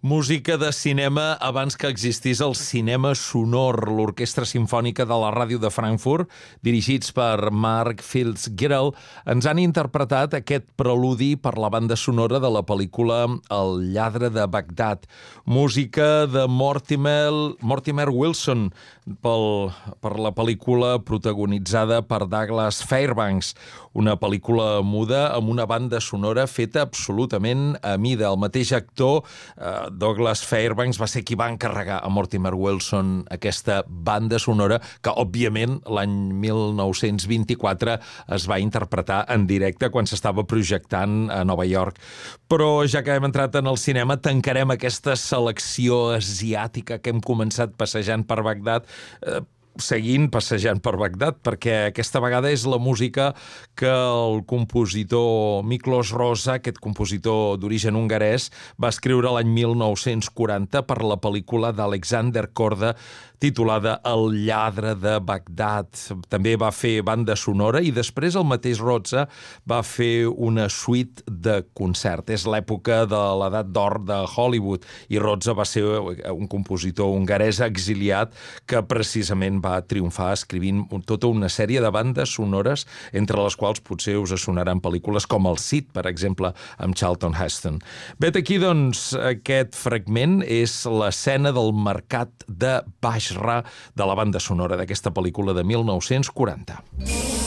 Música de cinema abans que existís el cinema sonor, l'Orquestra Simfònica de la Ràdio de Frankfurt, dirigits per Mark Fitzgerald, ens han interpretat aquest preludi per la banda sonora de la pel·lícula El lladre de Bagdad, música de Mortimer Wilson per la pel·lícula protagonitzada per Douglas Fairbanks, una pel·lícula muda amb una banda sonora feta absolutament a mida. El mateix actor, Douglas Fairbanks, va ser qui va encarregar a Mortimer Wilson aquesta banda sonora que, òbviament, l'any 1924 es va interpretar en directe quan s'estava projectant a Nova York. Però ja que hem entrat en el cinema, tancarem aquesta selecció asiàtica que hem començat passejant per Bagdad, seguint passejant per Bagdad, perquè aquesta vegada és la música que el compositor Miklos Rozsa, aquest compositor d'origen hongarès, va escriure l'any 1940 per la pel·lícula d'Alexander Korda titulada El lladre de Bagdad. També va fer banda sonora i després el mateix Rozsa va fer una suite de concert. És l'època de l'edat d'or de Hollywood i Rozsa va ser un compositor hongarès exiliat que precisament va triomfar escrivint tota una sèrie de bandes sonores, entre les quals potser us sonaran pel·lícules com El Cid, per exemple, amb Charlton Heston. Vet aquí, doncs, aquest fragment és l'escena del mercat de Basra de la banda sonora d'aquesta pel·lícula de 1940.